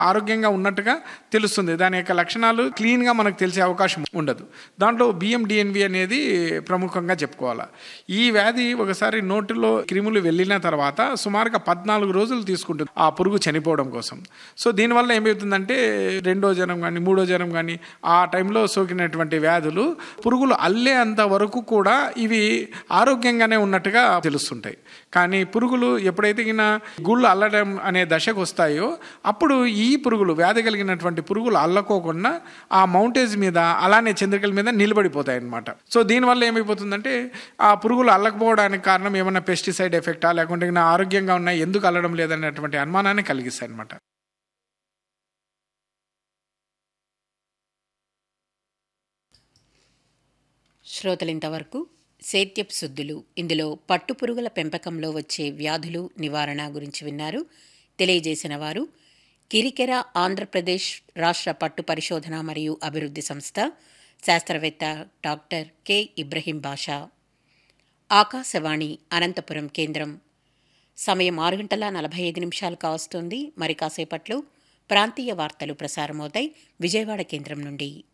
ఆరోగ్యంగా ఉన్నట్టుగా తెలుస్తుంది. దాని యొక్క లక్షణాలు క్లీన్గా మనకు తెలిసే అవకాశం ఉండదు. దాంట్లో BMDNV అనేది ప్రముఖంగా చెప్పుకోవాలి. ఈ వ్యాధి ఒకసారి నోటిలో క్రిములు వెళ్ళిన తర్వాత సుమారుగా 14 రోజులు తీసుకుంటుంది ఆ పురుగు చనిపోవడం కోసం. సో దీనివల్ల ఏమవుతుందంటే రెండో జ్వరం కానీ మూడో జ్వరం కానీ ఆ టైంలో సోకినటువంటి వ్యాధులు పురుగులు అల్లేంత వరకు కూడా ఇవి ఆరోగ్యంగానే ఉన్నట్టుగా తెలుస్తుంటాయి. కానీ పురుగులు ఎప్పుడైతే గుళ్ళు అల్లడం అనే దశకు వస్తాయో అప్పుడు ఈ పురుగులు వ్యాధి కలిగినటువంటి పురుగులు అల్లకోకుండా ఆ మౌంటేజ్ మీద అలానే చంద్రికల మీద నిలబడిపోతాయి అన్నమాట. సో దీనివల్ల ఏమైపోతుందంటే ఆ పురుగులు అల్లకపోవడానికి కారణం ఏమన్నా పెస్టిసైడ్ ఎఫెక్టా లేకుంటే ఆరోగ్యంగా ఉన్నాయి ఎందుకు అల్లడం లేదనేటువంటి అనుమానాన్ని కలిగిస్తాయి అన్నమాట. శ్రోతలింతవరకు సేద్యపు సుద్దులు ఇందులో పట్టుపురుగుల పెంపకంలో వచ్చే వ్యాధులు నివారణ గురించి విన్నారు. తెలియజేసిన వారు కిరికెర ఆంధ్రప్రదేశ్ రాష్ట్ర పట్టు పరిశోధన మరియు అభివృద్ధి సంస్థ శాస్త్రవేత్త డాక్టర్ కె ఇబ్రహీం బాషా. ఆకాశవాణి అనంతపురం కేంద్రం. సమయం 6:45 కావస్తోంది. మరి కాసేపట్లో ప్రాంతీయ వార్తలు ప్రసారమవుతాయి విజయవాడ కేంద్రం నుండి.